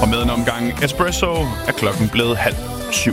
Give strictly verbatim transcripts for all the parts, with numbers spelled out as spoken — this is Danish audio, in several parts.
Og med en omgang espresso er klokken blevet halv syv.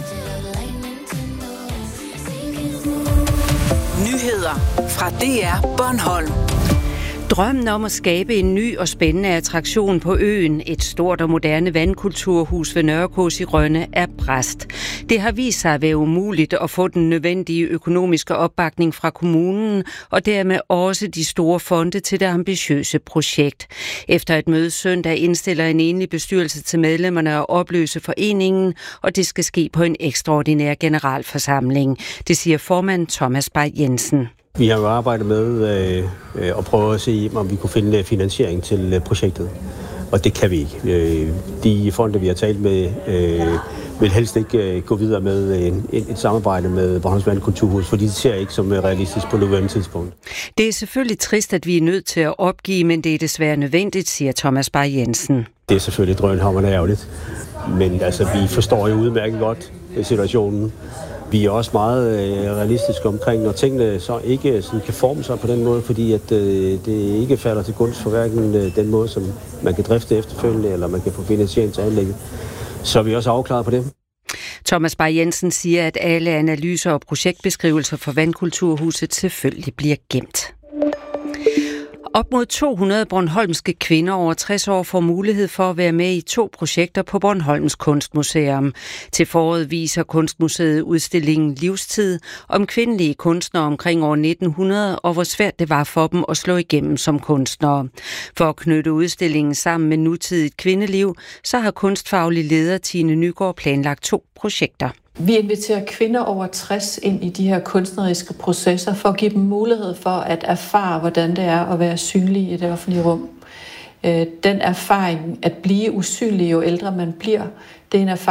Nyheder fra D R Bornholm. Drømmen om at skabe en ny og spændende attraktion på øen, et stort og moderne vandkulturhus ved Nørrekås i Rønne, er brast. Det har vist sig at være umuligt at få den nødvendige økonomiske opbakning fra kommunen, og dermed også de store fonde til det ambitiøse projekt. Efter et møde søndag indstiller en enlig bestyrelse til medlemmerne at opløse foreningen, og det skal ske på en ekstraordinær generalforsamling. Det siger formand Thomas Bay Jensen. Vi har jo arbejdet med øh, at prøve at se, om vi kunne finde finansiering til projektet, og det kan vi ikke. Øh, de fonde, vi har talt med, øh, vil helst ikke øh, gå videre med en, et, et samarbejde med Bornholms Vandkulturhus, fordi det ser ikke som realistisk på nuværende tidspunkt. Det er selvfølgelig trist, at vi er nødt til at opgive, men det er desværre nødvendigt, siger Thomas Bay Jensen. Det er selvfølgelig drønhamrende ærgerligt, men altså, vi forstår jo udmærket godt situationen. Vi er også meget øh, realistiske omkring, når tingene så ikke sådan, kan forme sig på den måde, fordi at, øh, det ikke falder til gunst for hverken øh, den måde, som man kan drifte efterfølgende, eller man kan få finansiering til anlægget. Så er vi også afklaret på det. Thomas Bay Jensen siger, at alle analyser og projektbeskrivelser for Vandkulturhuset selvfølgelig bliver gemt. Op mod to hundrede bornholmske kvinder over tres år får mulighed for at være med i to projekter på Bornholms Kunstmuseum. Til foråret viser Kunstmuseet udstillingen Livstid om kvindelige kunstnere omkring år nitten hundrede, og hvor svært det var for dem at slå igennem som kunstnere. For at knytte udstillingen sammen med nutidigt kvindeliv, så har kunstfaglig leder Tine Nygaard planlagt to projekter. Vi inviterer kvinder over tres ind i de her kunstneriske processer for at give dem mulighed for at erfare, hvordan det er at være synlig i det offentlige rum. Den erfaring at blive usynlig, jo ældre man bliver, det er en erfaring,